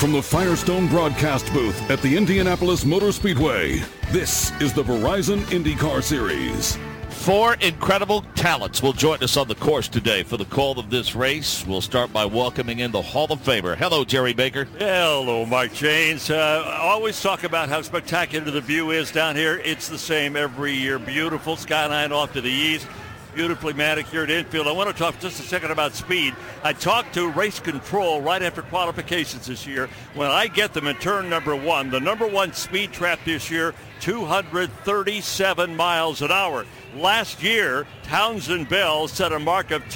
From the Firestone broadcast booth at the Indianapolis Motor Speedway, this is the Verizon IndyCar Series. 4 incredible talents will join us on the course today for the call of this race. We'll start by welcoming in the Hall of Famer. Hello, Jerry Baker. Hello, Mark Janes. I always talk about how spectacular the view is down here. It's the same every year. Beautiful skyline off to the east. Beautifully manicured infield. I want to talk just a second about speed. I talked to race control right after qualifications this year. When I get them in turn number 1, the number 1 speed trap this year, 237 miles an hour. Last year, Townsend Bell set a mark of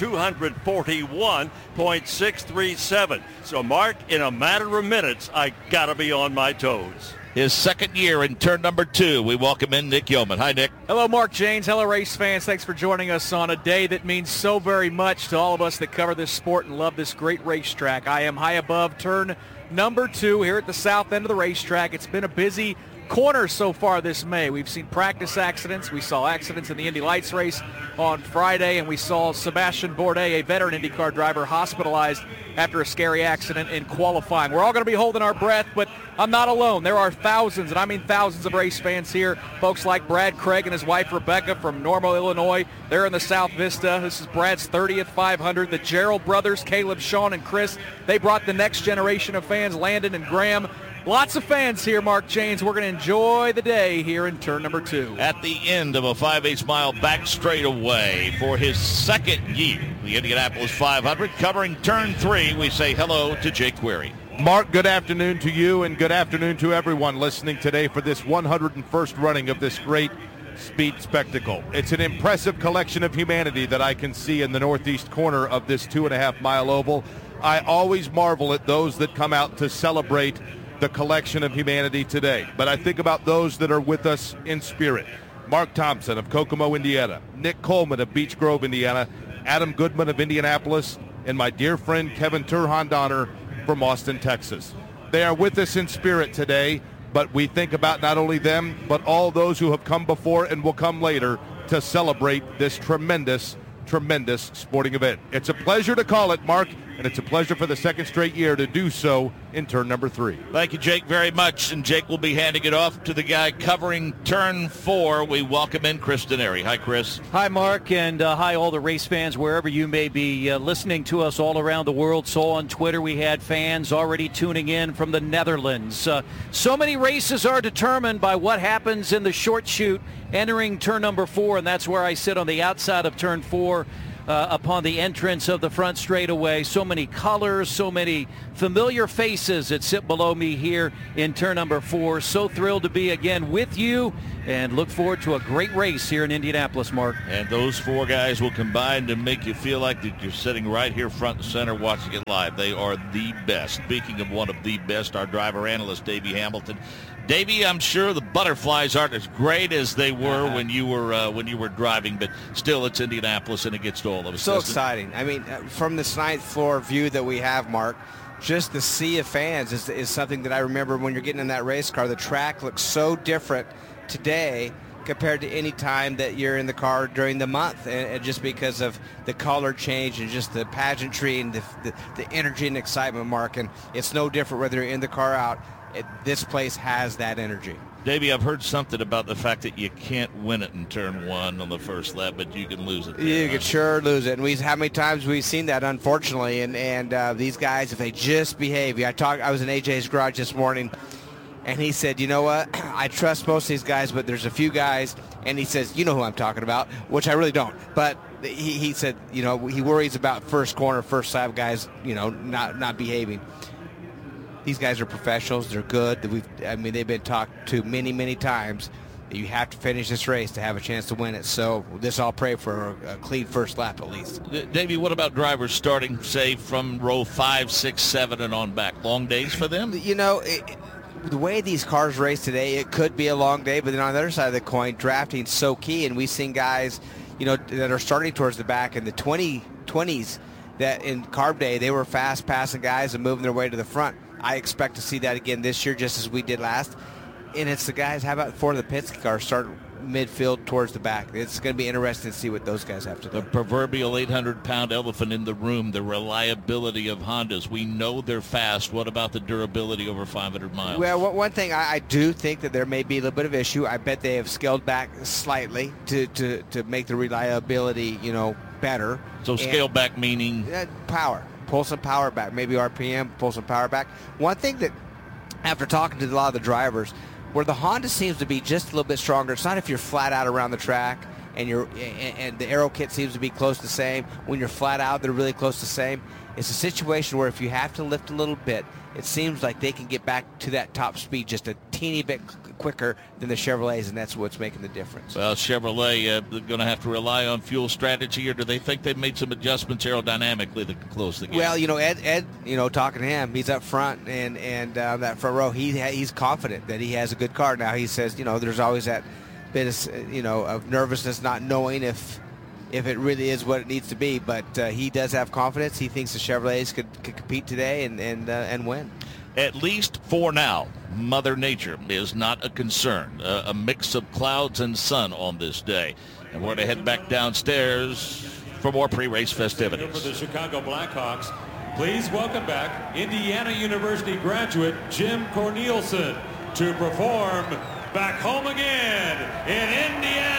241.637. So, Mark, in a matter of minutes, I got to be on my toes. His second year in turn number 2. We welcome in Nick Yeoman. Hi, Nick. Hello, Mark Janes. Hello, race fans. Thanks for joining us on a day that means so very much to all of us that cover this sport and love this great racetrack. I am high above turn number 2 here at the south end of the racetrack. It's been a busy corner so far this May. We've seen practice accidents. We saw accidents in the Indy Lights race on Friday, and we saw Sebastian Bourdais, a veteran IndyCar driver, hospitalized after a scary accident in qualifying. We're all going to be holding our breath, but I'm not alone. There are thousands, and I mean thousands of race fans here. Folks like Brad Craig and his wife Rebecca from Normal, Illinois. They're in the South Vista. This is Brad's 30th 500. The Gerald brothers, Caleb, Sean, and Chris, they brought the next generation of fans, Landon and Graham. Lots of fans here, Mark Janes. We're going to enjoy the day here in turn number 2. At the end of a 5/8 mile back straightaway for his second year, the Indianapolis 500, covering turn 3, we say hello to Jake Query. Mark, good afternoon to you and good afternoon to everyone listening today for this 101st running of this great speed spectacle. It's an impressive collection of humanity that I can see in the northeast corner of this 2.5-mile oval. I always marvel at those that come out to celebrate the collection of humanity today. But I think about those that are with us in spirit. Mark Thompson of Kokomo, Indiana. Nick Coleman of Beech Grove, Indiana. Adam Goodman of Indianapolis. And my dear friend Kevin Turhan Donner from Austin, Texas. They are with us in spirit today, but we think about not only them, but all those who have come before and will come later to celebrate this tremendous sporting event. It's a pleasure to call it, Mark, and it's a pleasure for the second straight year to do so in turn number 3. Thank you, Jake, very much. And Jake will be handing it off to the guy covering turn 4. We welcome in Chris Denari. Hi, Chris. Hi, Mark, and hi, all the race fans, wherever you may be listening to us all around the world. So on Twitter, we had fans already tuning in from the Netherlands. So many races are determined by what happens in the short chute entering turn number 4, and that's where I sit on the outside of turn 4. Upon the entrance of the front straightaway. So many colors, so many familiar faces that sit below me here in turn number 4. So thrilled to be again with you and look forward to a great race here in Indianapolis, Mark. And those 4 guys will combine to make you feel like that you're sitting right here front and center watching it live. They are the best. Speaking of one of the best, our driver analyst, Davey Hamilton. Davey, I'm sure the butterflies aren't as great as they were when you were driving, but still, it's Indianapolis, and it gets to all of us. So exciting. I mean, from this ninth floor view that we have, Mark, just the sea of fans is something that I remember when you're getting in that race car. The track looks so different today compared to any time that you're in the car during the month, and just because of the color change and just the pageantry and the energy and excitement, Mark. And it's no different whether you're in the car or out. This place has that energy. Davey, I've heard something about the fact that you can't win it in turn 1 on the first lap, but you can lose it there. You can sure lose it. And how many times we've seen that, unfortunately. And these guys, if they just behave. I was in AJ's garage this morning, and he said, you know what, I trust most of these guys, but there's a few guys, and he says, you know who I'm talking about, which I really don't. But he said, he worries about first corner, first lap guys, not behaving. These guys are professionals. They're good. They've been talked to many, many times. You have to finish this race to have a chance to win it. So I'll pray for a clean first lap at least. Davey, what about drivers starting, say, from row 5, 6, 7 and on back? Long days for them? The way these cars race today, it could be a long day. But then on the other side of the coin, drafting's so key. And we've seen guys, that are starting towards the back in the 20s that in carb day, they were fast passing guys and moving their way to the front. I expect to see that again this year, just as we did last. And it's the guys, how about before the Penske cars start midfield towards the back. It's going to be interesting to see what those guys have to do. The proverbial 800-pound elephant in the room, the reliability of Hondas. We know they're fast. What about the durability over 500 miles? Well, one thing I do think that there may be a little bit of issue. I bet they have scaled back slightly to make the reliability, better. So scale back meaning? Power. Pull some power back. Maybe RPM, pull some power back. One thing that, after talking to a lot of the drivers, where the Honda seems to be just a little bit stronger, it's not if you're flat out around the track and the aero kit seems to be close to the same. When you're flat out, they're really close to the same. It's a situation where if you have to lift a little bit, it seems like they can get back to that top speed just a teeny bit quicker than the Chevrolets, and that's what's making the difference. Well, Chevrolet going to have to rely on fuel strategy, or do they think they've made some adjustments aerodynamically that can close the gap? Well, Ed, talking to him, he's up front and that front row, he's confident that he has a good car. Now he says, there's always that bit of nervousness, not knowing if it really is what it needs to be, but he does have confidence. He thinks the Chevrolets could compete today and win. At least for now, Mother Nature is not a concern. A mix of clouds and sun on this day. And we're going to head back downstairs for more pre-race festivities. For the Chicago Blackhawks, please welcome back Indiana University graduate Jim Cornelison to perform Back Home Again in Indiana.